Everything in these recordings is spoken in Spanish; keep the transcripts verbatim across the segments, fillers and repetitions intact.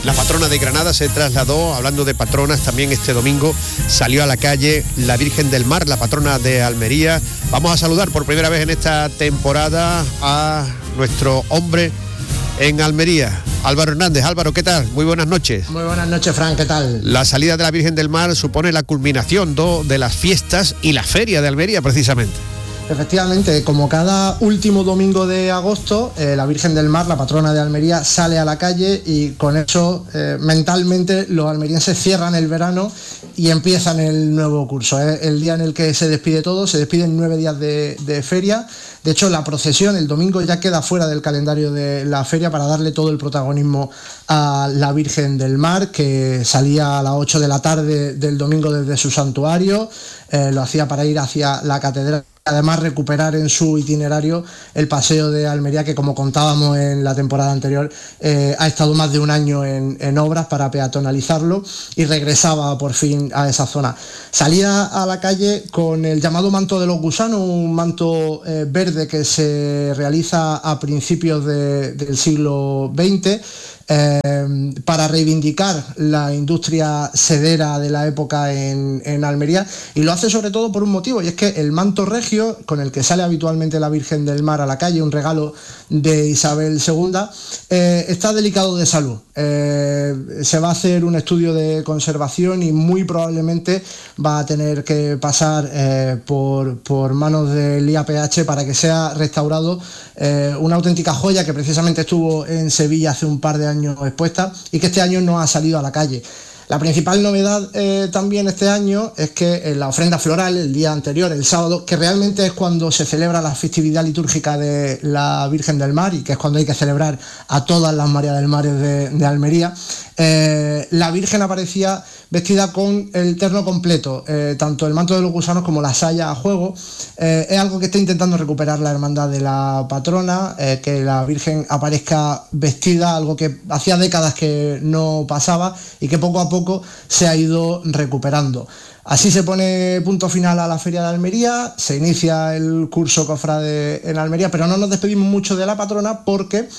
La patrona de Granada se trasladó, hablando de patronas, también este domingo salió a la calle la Virgen del Mar, la patrona de Almería. Vamos a saludar por primera vez en esta temporada a nuestro hombre en Almería, Álvaro Hernández. Álvaro, ¿qué tal? Muy buenas noches. Muy buenas noches, Fran, ¿qué tal? La salida de la Virgen del Mar supone la culminación do, de las fiestas y la feria de Almería, precisamente. Efectivamente, como cada último domingo de agosto, eh, la Virgen del Mar, la patrona de Almería, sale a la calle y con eso eh, mentalmente los almerienses cierran el verano y empiezan el nuevo curso. Es el día en el que se despide todo, se despiden nueve días de, de feria. De hecho, la procesión el domingo ya queda fuera del calendario de la feria para darle todo el protagonismo a la Virgen del Mar, que salía a las ocho de la tarde del domingo desde su santuario, eh, lo hacía para ir hacia la catedral. Además, recuperar en su itinerario el paseo de Almería, que como contábamos en la temporada anterior, eh, ha estado más de un año en, en obras para peatonalizarlo y regresaba por fin a esa zona. Salía a la calle con el llamado manto de los gusanos, un manto eh, verde que se realiza a principios de, del siglo veinte, Eh, para reivindicar la industria sedera de la época en, en Almería, y lo hace sobre todo por un motivo, y es que el manto regio con el que sale habitualmente la Virgen del Mar a la calle, un regalo de Isabel segunda, eh, está delicado de salud. Eh, se va a hacer un estudio de conservación y muy probablemente va a tener que pasar eh, por, por manos del I A P H para que sea restaurado, eh, una auténtica joya que precisamente estuvo en Sevilla hace un par de años expuesta y que este año no ha salido a la calle. La principal novedad eh, también este año es que en la ofrenda floral, el día anterior, el sábado, que realmente es cuando se celebra la festividad litúrgica de la Virgen del Mar y que es cuando hay que celebrar a todas las Marías del Mar de, de Almería, eh, la Virgen aparecía vestida con el terno completo, eh, tanto el manto de los gusanos como la saya a juego. Eh, es algo que está intentando recuperar la hermandad de la patrona, eh, que la Virgen aparezca vestida, algo que hacía décadas que no pasaba y que poco a poco se ha ido recuperando. Así se pone punto final a la Feria de Almería, se inicia el curso cofrade en Almería, pero no nos despedimos mucho de la patrona porque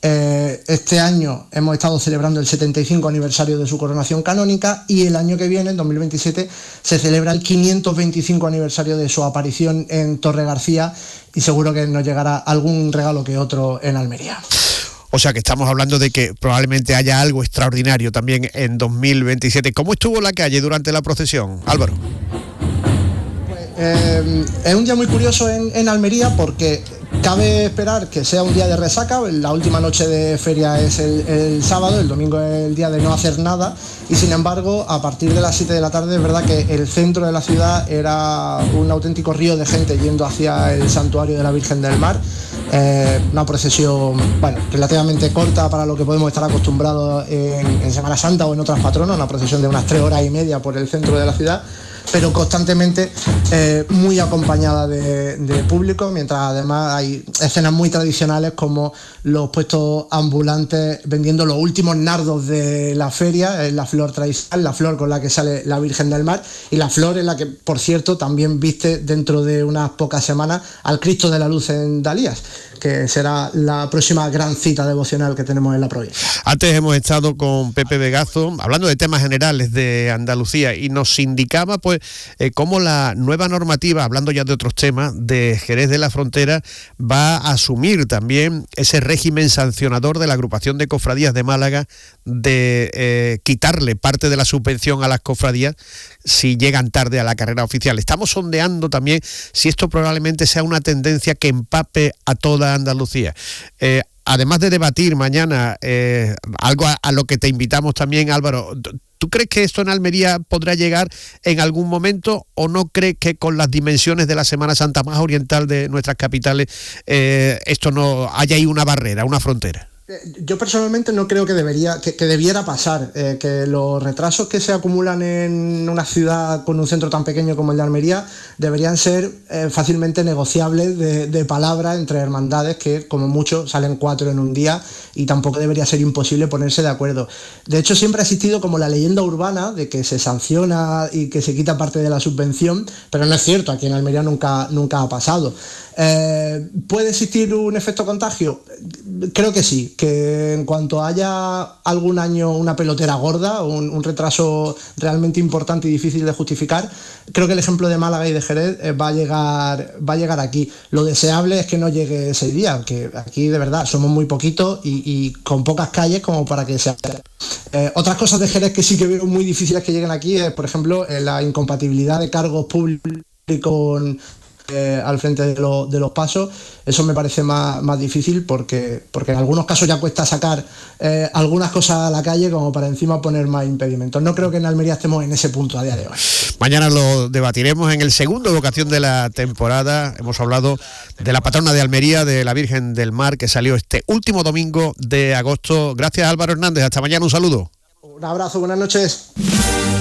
eh, este año hemos estado celebrando el setenta y cinco aniversario de su coronación canónica y el año que viene, en dos mil veintisiete, se celebra el quinientos veinticinco aniversario de su aparición en Torre García y seguro que nos llegará algún regalo que otro en Almería. O sea que estamos hablando de que probablemente haya algo extraordinario también en dos mil veintisiete. ¿Cómo estuvo la calle durante la procesión, Álvaro? Pues, eh, es un día muy curioso en, en Almería porque cabe esperar que sea un día de resaca. La última noche de feria es el, el sábado, el domingo es el día de no hacer nada y sin embargo a partir de las siete de la tarde es verdad que el centro de la ciudad era un auténtico río de gente yendo hacia el santuario de la Virgen del Mar. Eh, una procesión, bueno, relativamente corta para lo que podemos estar acostumbrados en, en Semana Santa o en otras patronas, una procesión de unas tres horas y media por el centro de la ciudad, pero constantemente eh, muy acompañada de, de público, mientras además hay escenas muy tradicionales como los puestos ambulantes vendiendo los últimos nardos de la feria, es la flor tradicional, la flor con la que sale la Virgen del Mar y la flor en la que, por cierto, también viste dentro de unas pocas semanas al Cristo de la Luz en Dalías, que será la próxima gran cita devocional que tenemos en la provincia. Antes hemos estado con Pepe Vegazo hablando de temas generales de Andalucía y nos indicaba pues eh, cómo la nueva normativa, hablando ya de otros temas, de Jerez de la Frontera va a asumir también ese régimen sancionador de la agrupación de cofradías de Málaga de eh, quitarle parte de la subvención a las cofradías si llegan tarde a la carrera oficial. Estamos sondeando también si esto probablemente sea una tendencia que empape a toda Andalucía. Eh, además de debatir mañana eh, algo a, a lo que te invitamos también, Álvaro, ¿tú crees que esto en Almería podrá llegar en algún momento o no crees que con las dimensiones de la Semana Santa más oriental de nuestras capitales eh, esto no haya ahí una barrera, una frontera? Yo personalmente no creo que debería, que, que debiera pasar, eh, que los retrasos que se acumulan en una ciudad con un centro tan pequeño como el de Almería deberían ser eh, fácilmente negociables de, de palabra entre hermandades que como mucho salen cuatro en un día y tampoco debería ser imposible ponerse de acuerdo. De hecho, siempre ha existido como la leyenda urbana de que se sanciona y que se quita parte de la subvención, pero no es cierto, aquí en Almería nunca, nunca ha pasado. Eh, ¿Puede existir un efecto contagio? Creo que sí. que en cuanto haya algún año una pelotera gorda, un, un retraso realmente importante y difícil de justificar, creo que el ejemplo de Málaga y de Jerez eh, va a llegar va a llegar aquí. Lo deseable es que no llegue ese día, que aquí de verdad somos muy poquitos y, y con pocas calles como para que sea. Eh, otras cosas de Jerez que sí que veo muy difíciles que lleguen aquí es, por ejemplo, eh, la incompatibilidad de cargos públicos con Eh, al frente de, lo, de los pasos. Eso me parece más, más difícil porque, porque en algunos casos ya cuesta sacar eh, algunas cosas a la calle como para encima poner más impedimentos. No creo que en Almería estemos en ese punto a día de hoy. Mañana lo debatiremos en el segundo vocación de la temporada. Hemos hablado de la patrona de Almería, de la Virgen del Mar, que salió este último domingo de agosto. Gracias, Álvaro Hernández. Hasta mañana, un saludo. Un abrazo, buenas noches.